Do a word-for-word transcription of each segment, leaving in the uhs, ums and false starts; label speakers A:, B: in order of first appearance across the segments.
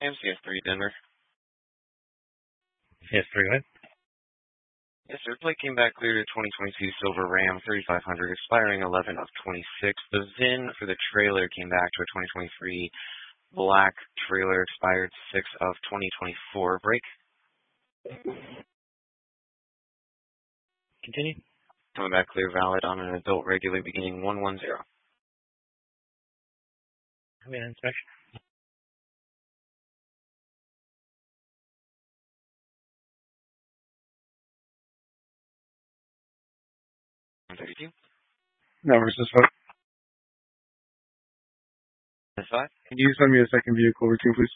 A: M C S three, Denver.
B: C S three, what?
A: Yes, sir. Plate came back clear to twenty twenty-two Silver Ram thirty-five hundred, expiring eleven of twenty-six. The V I N for the trailer came back to a twenty twenty-three black trailer, expired six of twenty twenty-four. Break.
B: Continue.
A: Coming back clear, valid on an adult regular beginning one one zero.
B: Come in, inspection.
A: one thirty-two.
C: No, versus five.
A: That's five.
C: Can you send me a second vehicle routine, please?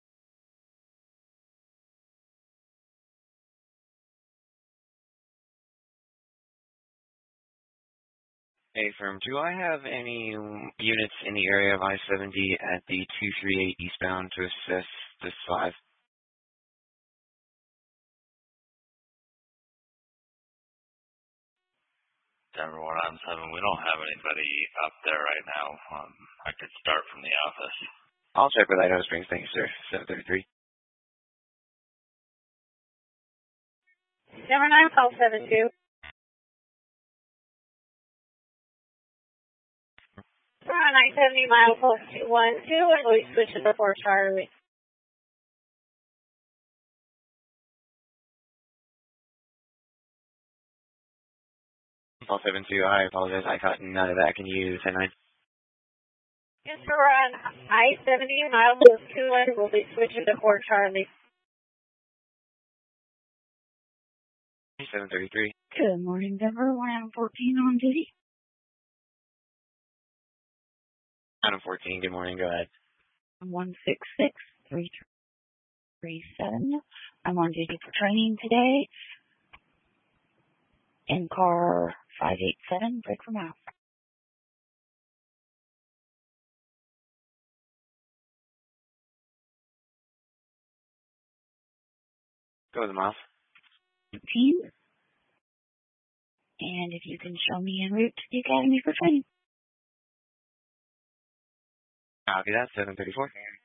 A: Hey, firm, do I have any units in the area of I seventy at the two thirty-eight eastbound to assess this five?
D: Denver one nine seven, we don't have anybody up there right now. Um, I could start from the office.
A: I'll check with Idaho Springs. Thank you, sir. seven thirty-three.
E: Denver nine, call seven two. We're on I seventy mile plus two one two, and we switch to the four Charlie.
A: Call seven two. I apologize. I caught none of that. Can you ten nine?
E: Yes, sir, we're on I seventy mile plus two one, we'll be switching to four Charlie.
A: seven thirty-three.
E: Good morning, Denver. one fourteen on duty.
A: Adam fourteen. Good morning. Go ahead.
E: one six six three three seven. I'm on duty for training today. In car five eight seven, break for mile.
A: Go with the miles.
E: Team. And if you can show me en route to the academy for training.
A: Copy that. seven thirty-four.